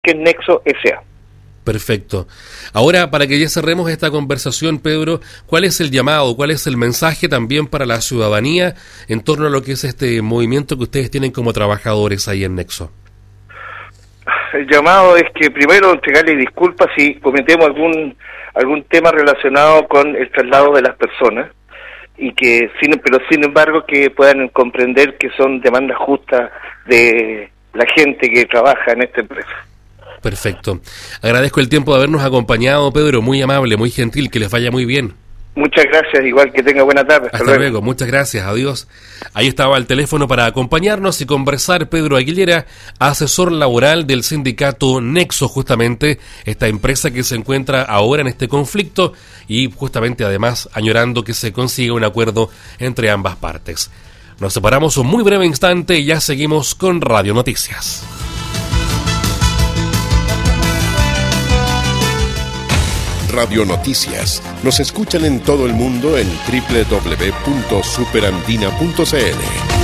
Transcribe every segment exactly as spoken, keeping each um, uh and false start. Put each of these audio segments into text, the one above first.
que es Nexo S A. Perfecto. Ahora, para que ya cerremos esta conversación, Pedro, ¿cuál es el llamado, cuál es el mensaje también para la ciudadanía en torno a lo que es este movimiento que ustedes tienen como trabajadores ahí en Nexo? El llamado es que primero entregarle disculpas si cometemos algún algún tema relacionado con el traslado de las personas, y que sin, pero sin embargo que puedan comprender que son demandas justas de la gente que trabaja en esta empresa. Perfecto. Agradezco el tiempo de habernos acompañado, Pedro, muy amable, muy gentil, que les vaya muy bien. Muchas gracias, igual que tenga buena tarde. Hasta, Hasta luego. luego, muchas gracias, adiós. Ahí estaba el teléfono para acompañarnos y conversar Pedro Aguilera, asesor laboral del sindicato Nexo, justamente esta empresa que se encuentra ahora en este conflicto y justamente además añorando que se consiga un acuerdo entre ambas partes. Nos separamos un muy breve instante y ya seguimos con Radio Noticias. Radio Noticias. Nos escuchan en todo el mundo en doble u doble u doble u punto superandina punto c l.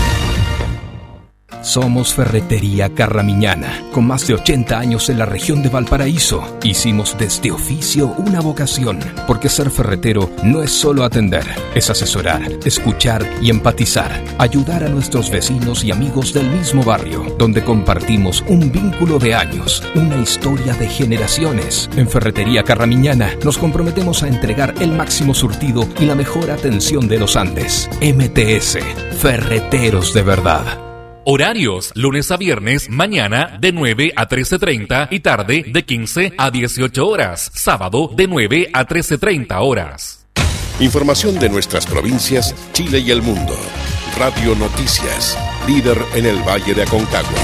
Somos Ferretería Carramiñana, con más de ochenta años en la región de Valparaíso. Hicimos de este oficio una vocación, porque ser ferretero no es solo atender, es asesorar, escuchar y empatizar, ayudar a nuestros vecinos y amigos del mismo barrio, donde compartimos un vínculo de años, una historia de generaciones. En Ferretería Carramiñana nos comprometemos a entregar el máximo surtido y la mejor atención de los Andes. M T S, Ferreteros de verdad. Horarios, lunes a viernes, mañana de nueve a trece treinta y tarde de quince a dieciocho horas. Sábado de nueve a trece treinta horas. Información de nuestras provincias, Chile y el mundo. Radio Noticias, líder en el Valle de Aconcagua.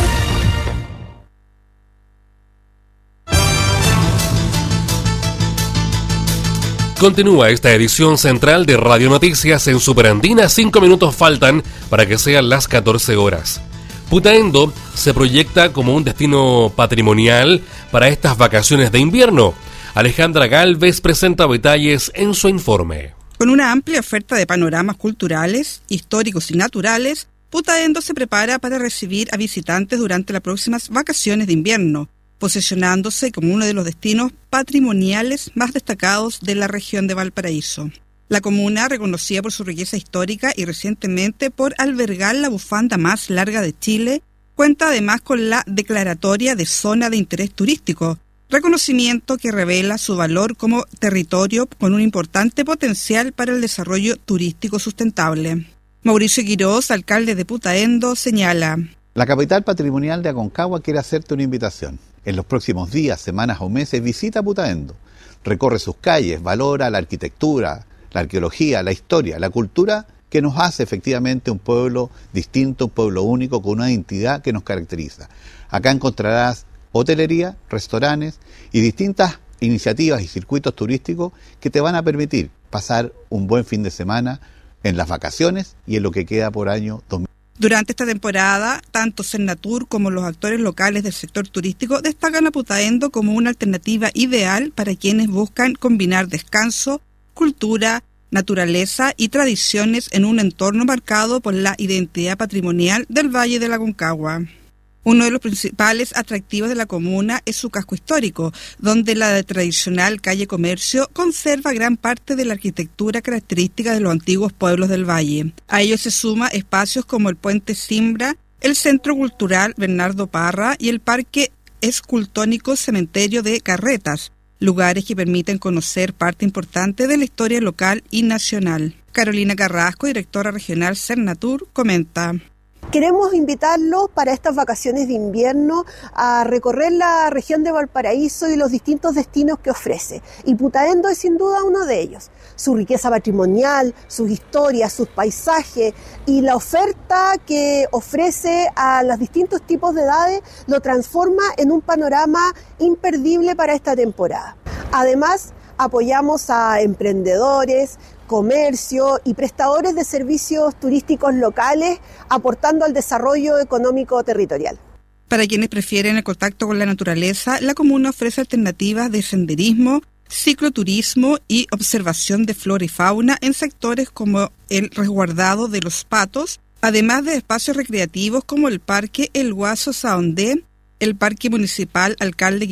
Continúa esta edición central de Radio Noticias en Superandina. Cinco minutos faltan para que sean las catorce horas. Putaendo se proyecta como un destino patrimonial para estas vacaciones de invierno. Alejandra Galvez presenta detalles en su informe. Con una amplia oferta de panoramas culturales, históricos y naturales, Putaendo se prepara para recibir a visitantes durante las próximas vacaciones de invierno, posicionándose como uno de los destinos patrimoniales más destacados de la región de Valparaíso. La comuna, reconocida por su riqueza histórica y recientemente por albergar la bufanda más larga de Chile, cuenta además con la declaratoria de zona de interés turístico, reconocimiento que revela su valor como territorio con un importante potencial para el desarrollo turístico sustentable. Mauricio Quiroz, alcalde de Putaendo, señala: La capital patrimonial de Aconcagua quiere hacerte una invitación. En los próximos días, semanas o meses, visita Putaendo. Recorre sus calles, valora la arquitectura, la arqueología, la historia, la cultura que nos hace efectivamente un pueblo distinto, un pueblo único, con una identidad que nos caracteriza. Acá encontrarás hotelería, restaurantes y distintas iniciativas y circuitos turísticos que te van a permitir pasar un buen fin de semana en las vacaciones y en lo que queda por año dos mil veinte. Durante esta temporada, tanto Cernatur como los actores locales del sector turístico destacan a Putaendo como una alternativa ideal para quienes buscan combinar descanso, cultura, naturaleza y tradiciones en un entorno marcado por la identidad patrimonial del Valle de la Aconcagua. Uno de los principales atractivos de la comuna es su casco histórico, donde la tradicional calle Comercio conserva gran parte de la arquitectura característica de los antiguos pueblos del valle. A ello se suma espacios como el Puente Simbra, el Centro Cultural Bernardo Parra y el Parque Escultónico Cementerio de Carretas, lugares que permiten conocer parte importante de la historia local y nacional. Carolina Carrasco, directora regional Cernatur, comenta: Queremos invitarlos para estas vacaciones de invierno a recorrer la región de Valparaíso y los distintos destinos que ofrece. Y Putaendo es sin duda uno de ellos. Su riqueza patrimonial, sus historias, sus paisajes y la oferta que ofrece a los distintos tipos de edades lo transforma en un panorama imperdible para esta temporada. Además, apoyamos a emprendedores, comercio y prestadores de servicios turísticos locales, aportando al desarrollo económico territorial. Para quienes prefieren el contacto con la naturaleza, la comuna ofrece alternativas de senderismo, cicloturismo y observación de flora y fauna en sectores como el resguardado de los Patos, además de espacios recreativos como el Parque El Guaso Saondé, el Parque Municipal Alcalde